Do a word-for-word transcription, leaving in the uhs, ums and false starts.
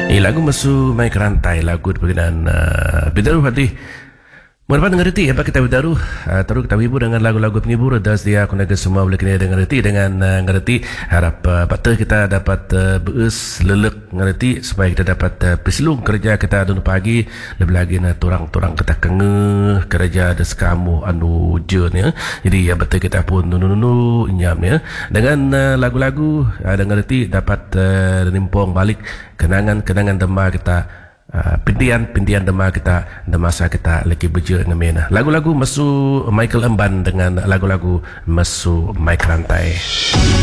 Eh, lagu masuk Mai Kerantai, lagu berkenaan uh, Bidaru Hadi. Mereka mengerti apa kita bidaru, uh, terus kita hibur dengan lagu-lagu penghibur. Dan sedia aku naga semua boleh kena mengerti dengan uh, mengerti. Harap uh, patah kita dapat uh, beus lelek mengerti supaya kita dapat uh, peselung kerja kita dulu pagi. Lebih lagi na turang-turang kita kengeh kerja des kamu anu je ni. Jadi ya betul kita pun nunu-nunu nyam ya. Dengan uh, lagu-lagu uh, dan ngerti dapat uh, nimpong balik kenangan-kenangan dema kita. Uh, pindian-pindian dema kita masa kita lagi beja dengan mena. Lagu-lagu masuk Michael Emban dengan lagu-lagu masuk Mai Kerantai.